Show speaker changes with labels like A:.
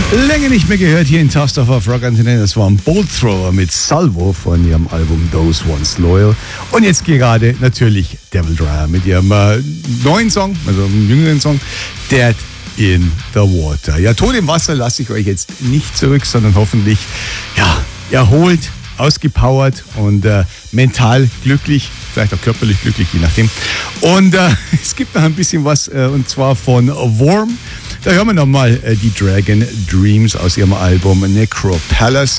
A: Länger nicht mehr gehört hier in Toast of Rock Antenne. Das war ein Bolt Thrower mit Salvo von ihrem Album Those Once Loyal. Und jetzt gerade natürlich Devil Dryer mit ihrem neuen Song, also einem jüngeren Song, Dead in the Water. Ja, Tod im Wasser lasse ich euch jetzt nicht zurück, sondern hoffentlich erholt, ausgepowert und mental glücklich, vielleicht auch körperlich glücklich, je nachdem. Und es gibt noch ein bisschen was, und zwar von Worm. Da hören wir nochmal die Dragon Dreams aus ihrem Album Necro Palace.